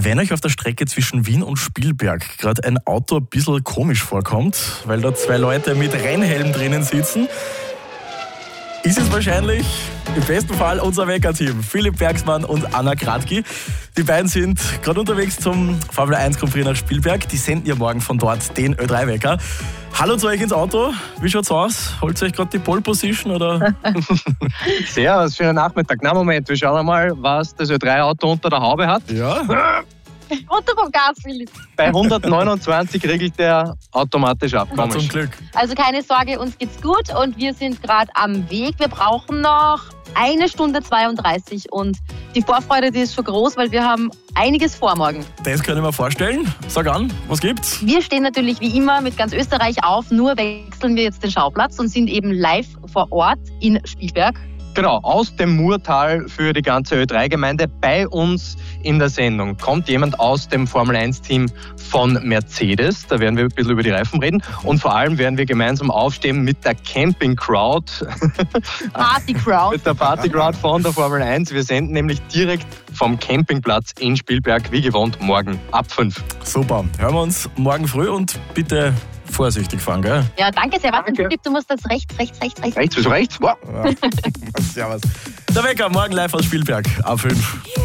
Wenn euch auf der Strecke zwischen Wien und Spielberg gerade ein Auto ein bisschen komisch vorkommt, weil da zwei Leute mit Rennhelm drinnen sitzen, ist es wahrscheinlich im besten Fall unser Wecker-Team. Philipp Bergsmann und Anna Kratky. Die beiden sind gerade unterwegs zum Formel 1 Grand Prix nach Spielberg. Die senden ja morgen von dort den Ö3-Wecker. Hallo zu euch ins Auto. Wie schaut's aus? Holt ihr euch gerade die Pole Position? Oder? Servus, schönen Nachmittag. Na Moment, wir schauen einmal, was das Ö3-Auto unter der Haube hat. Ja. Runter vom Gas, Philipp. Bei 129 regelt der automatisch ab. Na, zum Glück. Also keine Sorge, uns geht's gut und wir sind gerade am Weg. Wir brauchen noch 1 Stunde 32 und die Vorfreude, die ist schon groß, weil wir haben einiges vor morgen. Das kann ich mir vorstellen. Sag an, was gibt's? Wir stehen natürlich wie immer mit ganz Österreich auf, nur wechseln wir jetzt den Schauplatz und sind eben live vor Ort in Spielberg. Genau, aus dem Murtal für die ganze Ö3-Gemeinde. Bei uns in der Sendung kommt jemand aus dem Formel-1-Team von Mercedes. Da werden wir ein bisschen über die Reifen reden. Und vor allem werden wir gemeinsam aufstehen mit der Camping-Crowd. Party-Crowd. Mit der Party-Crowd von der Formel 1. Wir senden nämlich direkt vom Campingplatz in Spielberg, wie gewohnt, morgen ab 5. Super. Hören wir uns morgen früh und bitte vorsichtig fahren, gell? Ja, danke sehr. Warte, Danke. Philipp, du musst das rechts. Rechts, bis rechts. Wow. Ja. Servus. Der Wecker morgen live aus Spielberg ab 5.